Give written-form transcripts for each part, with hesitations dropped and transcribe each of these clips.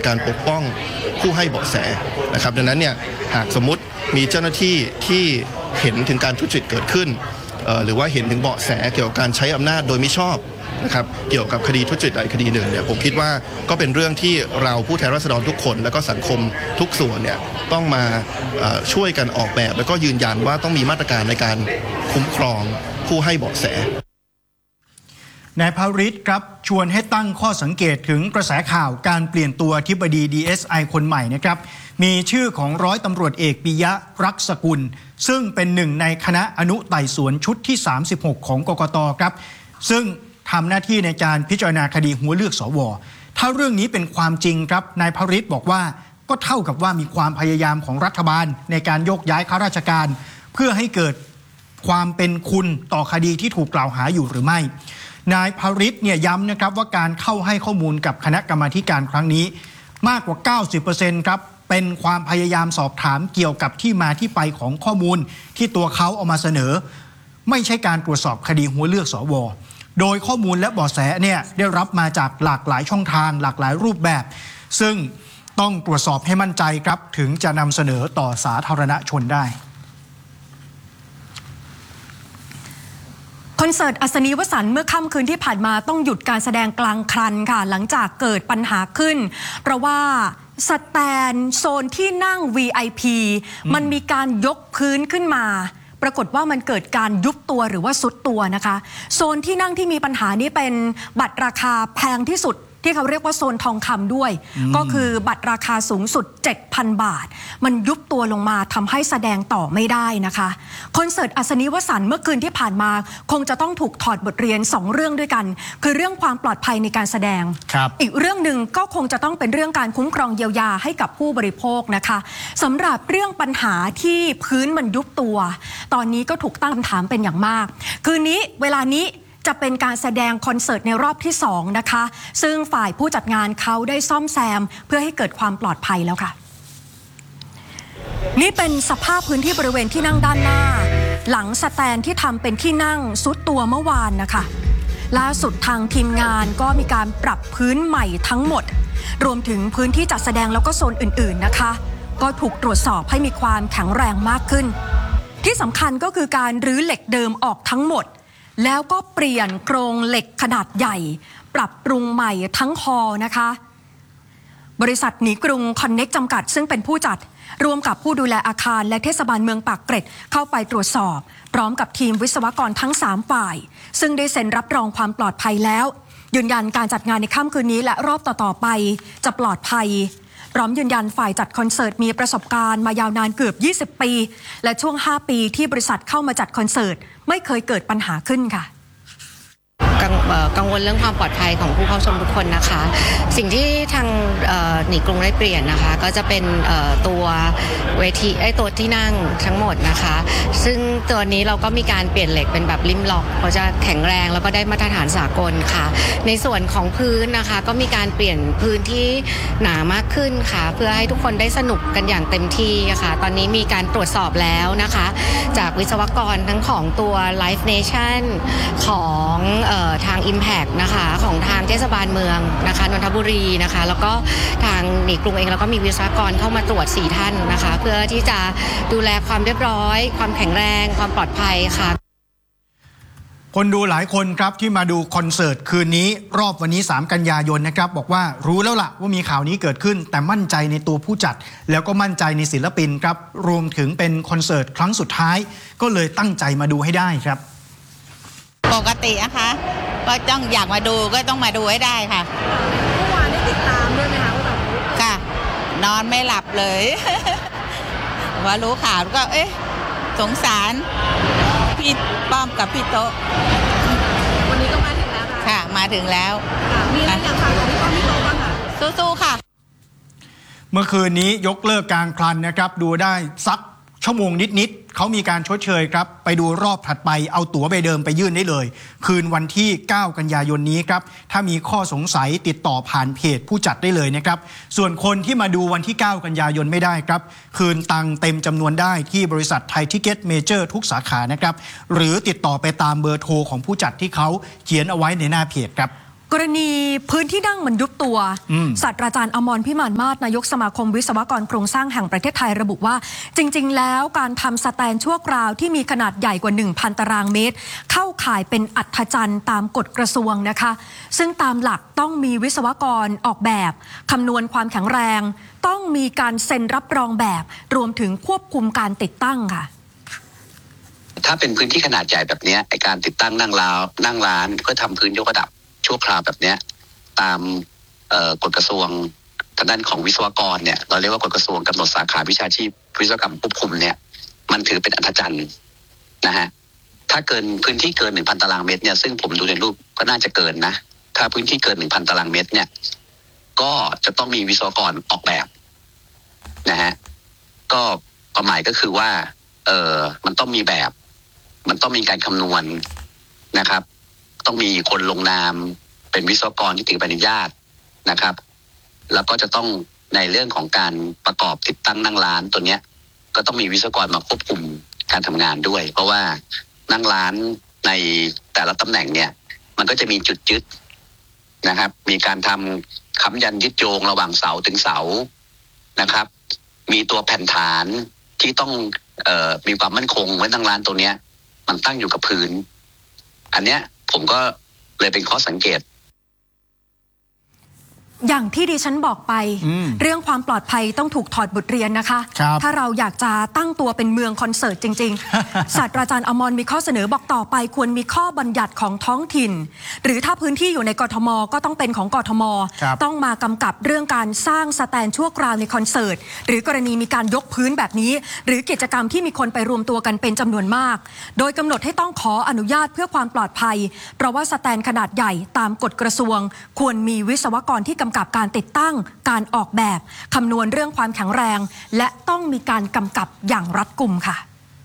การปกป้องผู้ให้เบาะแสนะครับดังนั้นเนี่ยหากสมมุติมีเจ้าหน้าที่ที่เห็นถึงการทุจริตเกิดขึ้นหรือว่าเห็นถึงเบาะแสเกี่ยวกับการใช้อำนาจโดยมิชอบนะครับเกี่ยวกับคดีทุจริตใดคดีหนึ่งเนี่ยผมคิดว่าก็เป็นเรื่องที่เราผู้แทนราษฎรทุกคนและก็สังคมทุกส่วนเนี่ยต้องมาช่วยกันออกแบบแล้วก็ยืนยันว่าต้องมีมาตรการในการคุ้มครองผู้ให้เบาะแสนายภริษครับชวนให้ตั้งข้อสังเกตถึงกระแสข่าวการเปลี่ยนตัวอธิบดี DSI คนใหม่นะครับมีชื่อของร้อยตำรวจเอกปิยะรักษกุลซึ่งเป็นหนึ่งในคณะอนุไต่สวนชุดที่36ของกกตครับซึ่งทำหน้าที่ในการพิจารณาคดีหัวเลือกสวถ้าเรื่องนี้เป็นความจริงครับนายภริษบอกว่าก็เท่ากับว่ามีความพยายามของรัฐบาลในการโยกย้ายข้าราชการเพื่อให้เกิดความเป็นคุณต่อคดีที่ถูกกล่าวหาอยู่หรือไม่นายภริษเนี่ยย้ำนะครับว่าการเข้าให้ข้อมูลกับคณะกรรมาธิการครั้งนี้มากกว่า 90% ครับเป็นความพยายามสอบถามเกี่ยวกับที่มาที่ไปของข้อมูลที่ตัวเขาเอามาเสนอไม่ใช่การตรวจสอบคดีหัวเลือกสวโดยข้อมูลและเบาะแสเนี่ยได้รับมาจากหลากหลายช่องทางหลากหลายรูปแบบซึ่งต้องตรวจสอบให้มั่นใจครับถึงจะนำเสนอต่อสาธารณชนได้คอนเสิร์ตอัศนีวสันต์เมื่อค่ำคืนที่ผ่านมาต้องหยุดการแสดงกลางคันค่ะหลังจากเกิดปัญหาขึ้นเพราะว่าสแตนโซนที่นั่ง VIP มันมีการยกพื้นขึ้นมาปรากฏว่ามันเกิดการยุบตัวหรือว่าซุดตัวนะคะโซนที่นั่งที่มีปัญหานี้เป็นบัตรราคาแพงที่สุดที่เขาเรียกว่าโซนทองคำด้วยก็คือบัตรราคาสูงสุด 7,000 บาทมันยุบตัวลงมาทำให้แสดงต่อไม่ได้นะคะคอนเสิร์ตอัศนีวสันต์เมื่อคืนที่ผ่านมาคงจะต้องถูกถอดบทเรียน2เรื่องด้วยกันคือเรื่องความปลอดภัยในการแสดงอีกเรื่องหนึ่งก็คงจะต้องเป็นเรื่องการคุ้มครองเยียวยาให้กับผู้บริโภคนะคะสำหรับเรื่องปัญหาที่พื้นมันยุบตัวตอนนี้ก็ถูกตั้งคำถามเป็นอย่างมากคืนนี้เวลานี้จะเป็นการแสดงคอนเสิร์ตในรอบที่2นะคะซึ่งฝ่ายผู้จัดงานเขาได้ซ่อมแซมเพื่อให้เกิดความปลอดภัยแล้วค่ะนี่เป็นสภาพพื้นที่บริเวณที่นั่งด้านหน้าหลังสแตนที่ทำเป็นที่นั่งซุดตัวเมื่อวานนะคะล่าสุดทางทีมงานก็มีการปรับพื้นใหม่ทั้งหมดรวมถึงพื้นที่จัดแสดงแล้วก็โซนอื่นๆนะคะก็ถูกตรวจสอบให้มีความแข็งแรงมากขึ้นที่สำคัญก็คือการรื้อเหล็กเดิมออกทั้งหมดแล้วก็เปลี่ยนโครงเหล็กขนาดใหญ่ปรับปรุงใหม่ทั้งฮอลล์นะคะบริษัทหนีกรุงคอนเน็กจำกัดซึ่งเป็นผู้จัดร่วมกับผู้ดูแลอาคารและเทศบาลเมืองปากเกร็ดเข้าไปตรวจสอบพร้อมกับทีมวิศวกรทั้ง3ฝ่ายซึ่งได้เซ็นรับรองความปลอดภัยแล้วยืนยันการจัดงานในค่ำคืนนี้และรอบต่อๆไปจะปลอดภัยพร้อมยืนยันฝ่ายจัดคอนเสิร์ตมีประสบการณ์มายาวนานเกือบ20 ปีและช่วง5 ปีที่บริษัทเข้ามาจัดคอนเสิร์ตไม่เคยเกิดปัญหาขึ้นค่ะกังวลเรื่องความปลอดภัยของผู้เข้าชมทุกคนนะคะสิ่งที่ทางหนีกรุงได้เปลี่ยนนะคะก็จะเป็นตัวเวทีตัวที่นั่งทั้งหมดนะคะซึ่งตัวนี้เราก็มีการเปลี่ยนเหล็กเป็นแบบริมล็อกเพราะจะแข็งแรงแล้วก็ได้มาตรฐานสากลค่ะในส่วนของพื้นนะคะก็มีการเปลี่ยนพื้นที่หนามากขึ้นค่ะเพื่อให้ทุกคนได้สนุกกันอย่างเต็มที่ค่ะตอนนี้มีการตรวจสอบแล้วนะคะจากวิศวกรทั้งของตัว Live Nation ของทาง Impact นะคะของทางเทศบาลเมืองนะคะนนทบุรีนะคะแล้วก็ทางหนีกรุงเองแล้วก็มีวิศวกรเข้ามาตรวจ4 ท่านนะคะเพื่อที่จะดูแลความเรียบร้อยความแข็งแรงความปลอดภัยค่ะคนดูหลายคนครับที่มาดูคอนเสิร์ตคืนนี้รอบวันนี้3 กันยายนนะครับบอกว่ารู้แล้วล่ะว่ามีข่าวนี้เกิดขึ้นแต่มั่นใจในตัวผู้จัดแล้วก็มั่นใจในศิลปินครับรวมถึงเป็นคอนเสิร์ตครั้งสุดท้ายก็เลยตั้งใจมาดูให้ได้ครับปกตินะคะก็ต้องอยากมาดูก็ต้องมาดูให้ได้ค่ะเมื่อวานได้ติดตามด้วยไหมคะว่าแบบค่ะนอนไม่หลับเลยว่ารู้ข่าวก็สงสารพี่ป้อมกับพี่โต๊ะวันนี้ก็มาถึงแล้วค่ะมาถึงแล้วมีอะไรอยากฝากกับพี่ป้อมพี่โต๊ะบ้างค่ะสู้ๆค่ะเมื่อคืนนี้ยกเลิกการคลันนะครับดูได้สักชั่วโมงนิดเขามีการชดเชยครับไปดูรอบถัดไปเอาตั๋วใบเดิมไปยื่นได้เลยคืนวันที่9 กันยายนนี้ครับถ้ามีข้อสงสัยติดต่อผ่านเพจผู้จัดได้เลยนะครับส่วนคนที่มาดูวันที่9 กันยายนไม่ได้ครับคืนตังเต็มจำนวนได้ที่บริษัทไทยทิเก็ตเมเจอร์ทุกสาขานะครับหรือติดต่อไปตามเบอร์โทรของผู้จัดที่เขาเขียนเอาไว้ในหน้าเพจครับกรณีพื้นที่นั่งมันยุบตัวศาสตราจารย์อมรพิมานมาศนายกสมาคมวิศวกรโครงสร้างแห่งประเทศไทยระบุว่าจริงๆแล้วการทำสแตนชั่วคราวที่มีขนาดใหญ่กว่า 1,000 ตารางเมตรเข้าข่ายเป็นอัศจรรย์ตามกฎกระทรวงนะคะซึ่งตามหลักต้องมีวิศวกรออกแบบคำนวณความแข็งแรงต้องมีการเซ็นรับรองแบบรวมถึงควบคุมการติดตั้งค่ะถ้าเป็นพื้นที่ขนาดใหญ่แบบนี้ไอการติดตั้งนั่งร้านก็ทำพื้นยกระดับชั่วคราวแบบนี้ตามกฎกระทรวงทางด้านของวิศวกรเนี่ยเราเรียกว่ากฎกระทรวงกำหนดสาขาวิชาชีพวิศวกรรมควบคุมเนี่ยมันถือเป็นอัศจรรย์นะฮะถ้าเกินพื้นที่เกิน 1,000 ตารางเมตรเนี่ยซึ่งผมดูในรูปก็น่าจะเกินนะถ้าพื้นที่เกิน 1,000 ตารางเมตรเนี่ยก็จะต้องมีวิศวกรออกแบบนะฮะก็ความหมายก็คือว่ามันต้องมีแบบมันต้องมีการคำนวณนะครับต้องมีคนลงนามเป็นวิศวกรที่ถือใบอนุญาตนะครับแล้วก็จะต้องในเรื่องของการประกอบติดตั้งนั่งร้านตัวเนี้ยก็ต้องมีวิศวกรมาควบคุมการทำงานด้วยเพราะว่านั่งร้านในแต่ละตำแหน่งเนี่ยมันก็จะมีจุดยึดนะครับมีการทำค้ำยันยึดโยงระหว่างเสาถึงเสานะครับมีตัวแผ่นฐานที่ต้องมีความมั่นคงไว้นั่งร้านตัวเนี้ยมันตั้งอยู่กับพื้นอันเนี้ยผมก็เลยเป็นข้อสังเกตอย่างที่ดิฉันบอกไปเรื่องความปลอดภัยต้องถูกถอดบทเรียนนะคะถ้าเราอยากจะตั้งตัวเป็นเมืองคอนเสิร์ตจริงๆ ศาสตราจารย์อมรมีข้อเสนอบอกต่อไปควรมีข้อบัญญัติของท้องถิ่นหรือถ้าพื้นที่อยู่ในกทมก็ต้องเป็นของกทมต้องมากำกับเรื่องการสร้างสแตนชั่วคราวในคอนเสิร์ตหรือกรณีมีการยกพื้นแบบนี้หรือกิจกรรมที่มีคนไปรวมตัวกันเป็นจำนวนมากโดยกำหนดให้ต้องขออนุญาตเพื่อความปลอดภัยเพราะว่าสแตนขนาดใหญ่ตามกฎกระทรวงควรมีวิศวกรที่กำกับการติดตั้งการออกแบบคำนวณเรื่องความแข็งแรงและต้องมีการกำกับอย่างรัดกุมค่ะ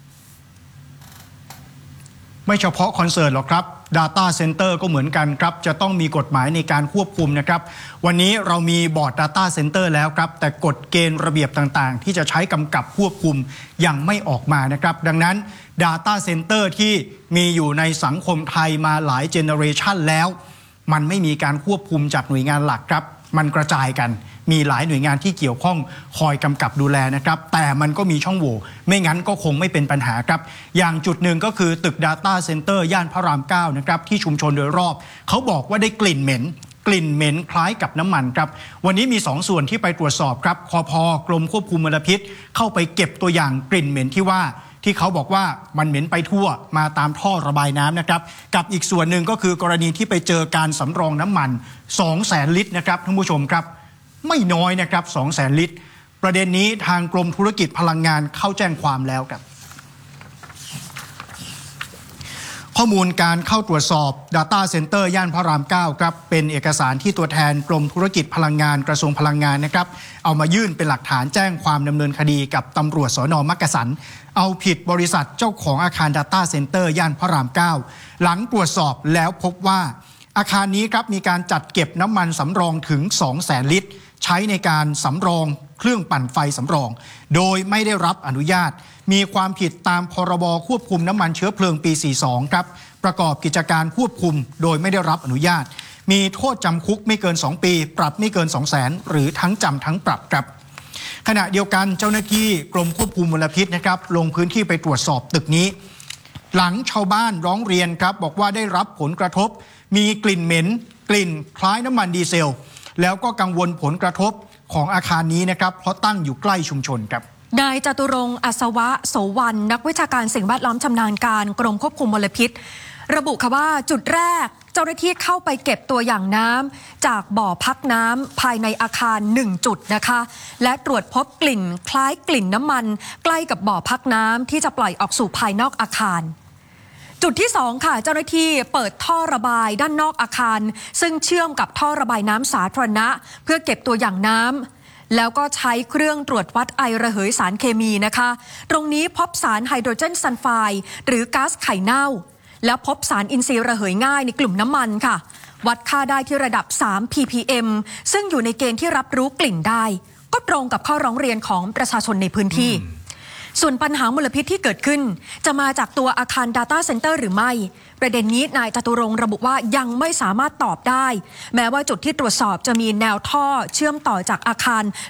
ไม่เฉพาะคอนเสิร์ตหรอกครับ Data Center ก็เหมือนกันครับจะต้องมีกฎหมายในการควบคุมนะครับวันนี้เรามีบอร์ด Data Center แล้วครับแต่กฎเกณฑ์ระเบียบต่างๆที่จะใช้กำกับควบคุมยังไม่ออกมานะครับดังนั้น Data Center ที่มีอยู่ในสังคมไทยมาหลายเจเนอเรชันแล้วมันไม่มีการควบคุมจากหน่วยงานหลักครับมันกระจายกันมีหลายหน่วยงานที่เกี่ยวข้องคอยกำกับดูแลนะครับแต่มันก็มีช่องโหว่ไม่งั้นก็คงไม่เป็นปัญหาครับอย่างจุดหนึ่งก็คือตึก Data Center ย่านพระราม 9นะครับที่ชุมชนโดยรอบเขาบอกว่าได้กลิ่นเหม็นคล้ายกับน้ำมันครับวันนี้มี2ส่วนที่ไปตรวจสอบครับคพ.กรมควบคุมมลพิษเข้าไปเก็บตัวอย่างกลิ่นเหม็นที่เขาบอกว่ามันเหม็นไปทั่วมาตามท่อระบายน้ำนะครับกับอีกส่วนหนึ่งก็คือกรณีที่ไปเจอการสำรองน้ำมัน 200,000 ลิตรนะครับท่านผู้ชมครับไม่น้อยนะครับ 200,000 ลิตรประเด็นนี้ทางกรมธุรกิจพลังงานเข้าแจ้งความแล้วครับข้อมูลการเข้าตรวจสอบ Data Center ย่านพระราม 9ครับเป็นเอกสารที่ตัวแทนกรมธุรกิจพลังงานกระทรวงพลังงานนะครับเอามายื่นเป็นหลักฐานแจ้งความดำเนินคดีกับตำรวจสน.มักกะสันเอาผิดบริษัทเจ้าของอาคาร Data Center ย่านพระราม 9หลังตรวจสอบแล้วพบว่าอาคารนี้ครับมีการจัดเก็บน้ำมันสำรองถึง 200,000 ลิตรใช้ในการสำรองเครื่องปั่นไฟสำรองโดยไม่ได้รับอนุญาตมีความผิดตามพรบควบคุมน้ำมันเชื้อเพลิงปี 42 ครับประกอบกิจการควบคุมโดยไม่ได้รับอนุญาตมีโทษจำคุกไม่เกิน2ปีปรับไม่เกิน 200,000 หรือทั้งจำทั้งปรับครับขณะเดียวกันเจ้าหน้าที่กรมควบคุมมลพิษนะครับลงพื้นที่ไปตรวจสอบตึกนี้หลังชาวบ้านร้องเรียนครับบอกว่าได้รับผลกระทบมีกลิ่นเหม็นกลิ่นคล้ายน้ำมันดีเซลแล้วก็กังวลผลกระทบของอาคารนี้นะครับเพราะตั้งอยู่ใกล้ชุมชนครับนายจตุรงค์อัศวะโสวรรณนักวิชาการสิ่งแวดล้อมชำนาญการกรมควบคุมมลพิษระบุค่ะว่าจุดแรกเจ้าหน้าที่เข้าไปเก็บตัวอย่างน้ำจากบ่อพักน้ำภายในอาคาร1จุดนะคะและตรวจพบกลิ่นคล้ายกลิ่นน้ำมันใกล้กับบ่อพักน้ำที่จะปล่อยออกสู่ภายนอกอาคารจุดที่2ค่ะเจ้าหน้าที่เปิดท่อระบายด้านนอกอาคารซึ่งเชื่อมกับท่อระบายน้ำสาธารณะเพื่อเก็บตัวอย่างน้ำแล้วก็ใช้เครื่องตรวจวัดไอระเหยสารเคมีนะคะตรงนี้พบสารไฮโดรเจนซัลไฟด์หรือก๊าซไข่เน่าและพบสารอินทรีย์ระเหยง่ายในกลุ่มน้ำมันค่ะวัดค่าได้ที่ระดับ3 ppm ซึ่งอยู่ในเกณฑ์ที่รับรู้กลิ่นได้ก็ตรงกับข้อร้องเรียนของประชาชนในพื้นที่ส่วนปัญหามลพิษที่เกิดขึ้นจะมาจากตัวอาคาร Data Center หรือไม่ประเด็นนี้นายจตุรงค์ระบุว่ายังไม่สามารถตอบได้แม้ว่าจุดที่ตรวจสอบจะมีแนวท่อเชื่อมต่อจากอาคาร